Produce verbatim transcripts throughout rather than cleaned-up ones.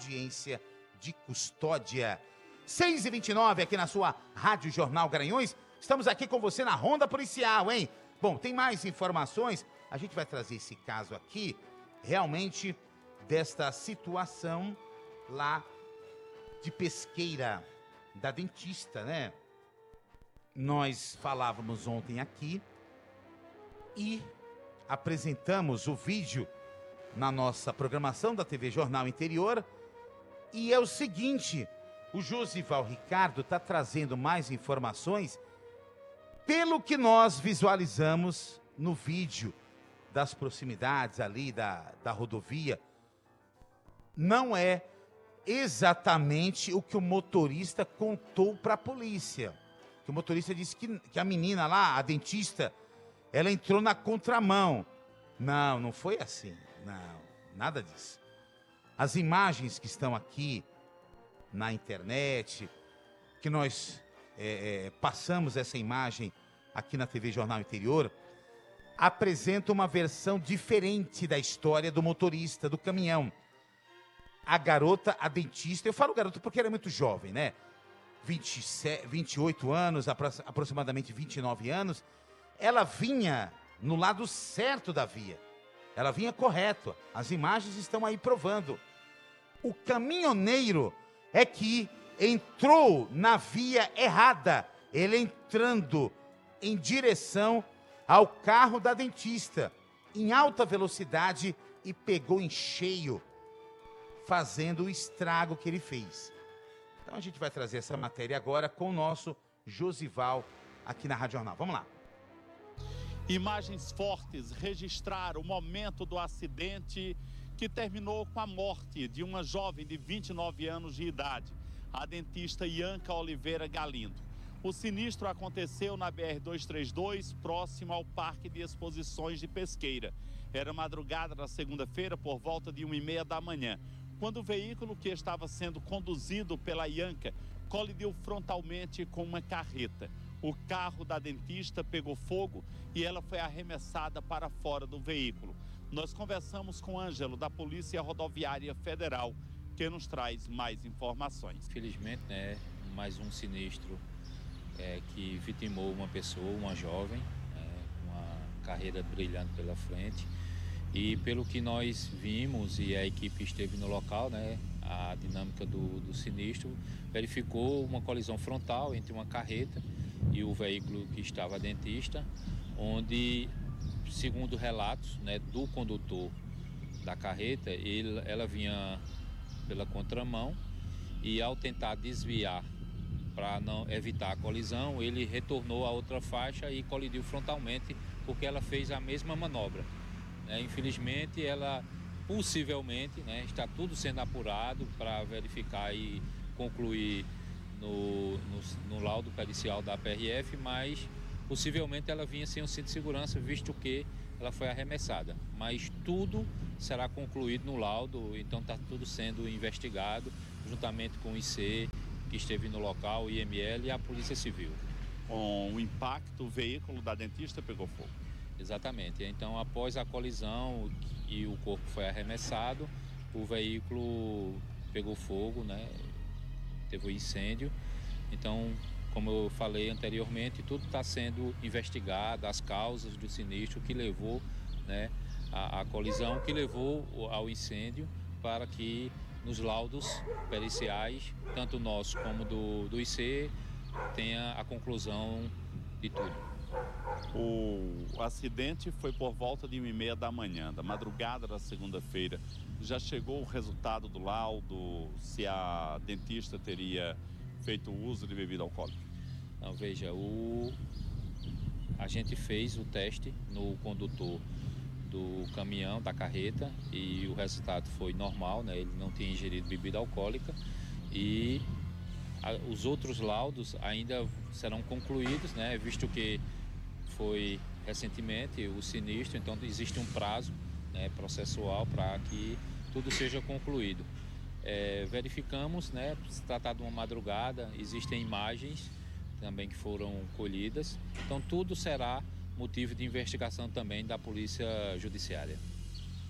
audiência de custódia. seis e vinte e nove aqui na sua Rádio Jornal Garanhuns. Estamos aqui com você na Ronda Policial, hein? Bom, tem mais informações. A gente vai trazer esse caso aqui, realmente, desta situação lá de Pesqueira, da dentista, né? Nós falávamos ontem aqui e apresentamos o vídeo na nossa programação da T V Jornal Interior. E é o seguinte, o Josival Ricardo está trazendo mais informações pelo que nós visualizamos no vídeo das proximidades ali da, da rodovia. Não é exatamente o que o motorista contou para a polícia. Que o motorista disse que, que a menina lá, a dentista, ela entrou na contramão. Não, não foi assim. Não, nada disso. As imagens que estão aqui na internet, que nós é, é, passamos essa imagem aqui na T V Jornal Interior, apresenta uma versão diferente da história do motorista, do caminhão. A garota, a dentista, eu falo garota porque ela é muito jovem, né? vinte e sete, vinte e oito anos, aproximadamente vinte e nove anos, ela vinha no lado certo da via. Ela vinha correto. As imagens estão aí provando. O caminhoneiro é que entrou na via errada. Ele entrando em direção ao carro da dentista, em alta velocidade, e pegou em cheio, fazendo o estrago que ele fez. Então a gente vai trazer essa matéria agora com o nosso Josival aqui na Rádio Jornal. Vamos lá. Imagens fortes registraram o momento do acidente que terminou com a morte de uma jovem de vinte e nove anos de idade, a dentista Ianca Oliveira Galindo. O sinistro aconteceu na B R duzentos e trinta e dois, próximo ao Parque de Exposições de Pesqueira. Era madrugada da segunda-feira, por volta de uma e meia da manhã, quando o veículo que estava sendo conduzido pela Ianca colidiu frontalmente com uma carreta. O carro da dentista pegou fogo e ela foi arremessada para fora do veículo. Nós conversamos com Ângelo, da Polícia Rodoviária Federal, que nos traz mais informações. Infelizmente, né, mais um sinistro é, que vitimou uma pessoa, uma jovem, é, uma carreira brilhante pela frente. E pelo que nós vimos e a equipe esteve no local, né, a dinâmica do, do sinistro, verificou uma colisão frontal entre uma carreta e o veículo que estava a dentista, onde, segundo relatos, né, do condutor da carreta, ele, ela vinha pela contramão e, ao tentar desviar para não evitar a colisão, ele retornou à outra faixa e colidiu frontalmente, porque ela fez a mesma manobra. É, infelizmente, ela possivelmente, né, está tudo sendo apurado para verificar e concluir no, no, no laudo pericial da P R F, mas possivelmente ela vinha sem o cinto de segurança, visto que ela foi arremessada. Mas tudo será concluído no laudo, então está tudo sendo investigado, juntamente com o I C, que esteve no local, o I M L e a Polícia Civil. Com o impacto, o veículo da dentista pegou fogo. Exatamente. Então, após a colisão e o corpo foi arremessado, o veículo pegou fogo, né? Teve um incêndio. Então, como eu falei anteriormente, tudo está sendo investigado, as causas do sinistro que levou, né, a, a colisão, que levou ao incêndio, para que nos laudos periciais, tanto nosso como do, do I C, tenha a conclusão de tudo. O acidente foi por volta de uma e meia da manhã, da madrugada da segunda-feira. Já chegou o resultado do laudo, se a dentista teria feito uso de bebida alcoólica? Não, veja, o... a gente fez o teste no condutor do caminhão, da carreta, e o resultado foi normal, né? Ele não tinha ingerido bebida alcoólica, e a... os outros laudos ainda serão concluídos, né? Visto que foi recentemente o sinistro, então existe um prazo, né, processual para que tudo seja concluído. É, verificamos, né, se tratar de uma madrugada, existem imagens também que foram colhidas, então tudo será motivo de investigação também da Polícia Judiciária.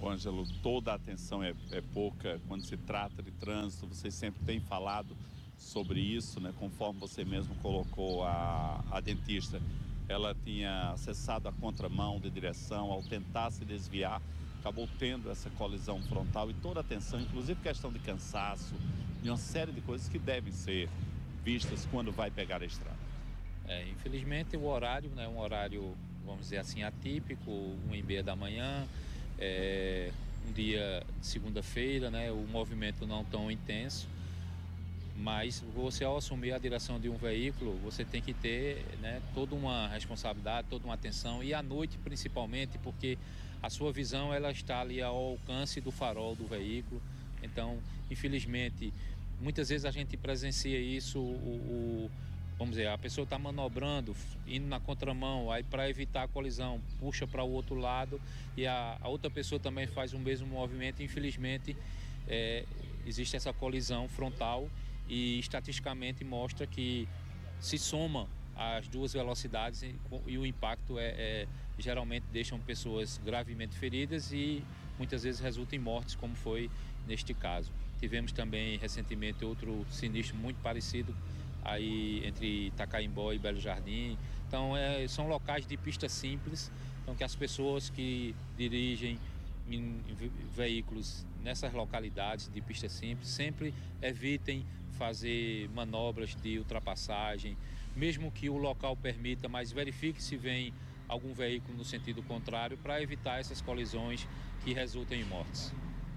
Ô, Ângelo, toda a atenção é, é pouca quando se trata de trânsito. Você sempre tem falado sobre isso, né? Conforme você mesmo colocou, a, a dentista, ela tinha acessado a contramão de direção, ao tentar se desviar, acabou tendo essa colisão frontal e toda a atenção, inclusive questão de cansaço, e uma série de coisas que devem ser vistas quando vai pegar a estrada. É, infelizmente o horário, né, um horário, vamos dizer assim, atípico, uma e meia da manhã, é, um dia de segunda-feira, né, o movimento não tão intenso, mas você, ao assumir a direção de um veículo, você tem que ter, né, toda uma responsabilidade, toda uma atenção, e à noite principalmente, porque a sua visão ela está ali ao alcance do farol do veículo. Então, infelizmente, muitas vezes a gente presencia isso, o, o vamos dizer, a pessoa está manobrando, indo na contramão, aí para evitar a colisão, puxa para o outro lado e a, a outra pessoa também faz o mesmo movimento. Infelizmente, é, existe essa colisão frontal e estatisticamente mostra que se soma as duas velocidades e, e o impacto é, é, geralmente deixam pessoas gravemente feridas e muitas vezes resulta em mortes, como foi neste caso. Tivemos também recentemente outro sinistro muito parecido aí entre Itacaimbó e Belo Jardim. Então é, são locais de pista simples, então que as pessoas que dirigem em veículos nessas localidades de pista simples sempre evitem fazer manobras de ultrapassagem, mesmo que o local permita, mas verifique se vem algum veículo no sentido contrário para evitar essas colisões que resultem em mortes.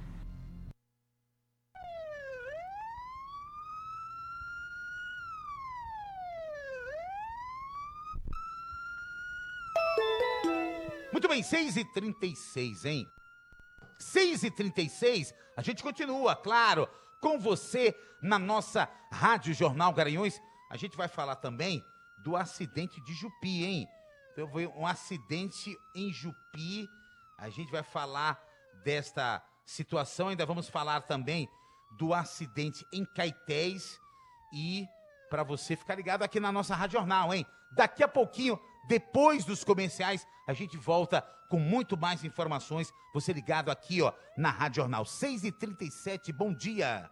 Muito bem, seis e trinta e seis, hein? seis e trinta e seis, a gente continua, claro, com você na nossa Rádio Jornal Garanhuns. A gente vai falar também do acidente de Jupi, hein? Então, foi um acidente em Jupi. A gente vai falar desta situação, ainda vamos falar também do acidente em Caetés. E para você ficar ligado aqui na nossa Rádio Jornal, hein? Daqui a pouquinho, depois dos comerciais, a gente volta com muito mais informações. Você ligado aqui, ó, na Rádio Jornal. seis e trinta e sete, bom dia.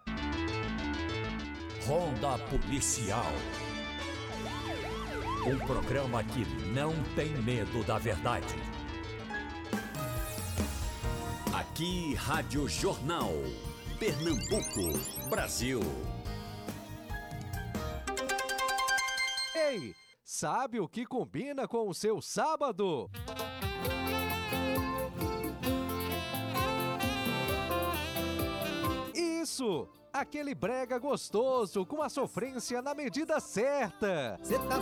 Ronda Policial. Um programa que não tem medo da verdade. Aqui, Rádio Jornal. Pernambuco, Brasil. Ei, sabe o que combina com o seu sábado? Isso! Aquele brega gostoso com a sofrência na medida certa. Cê tá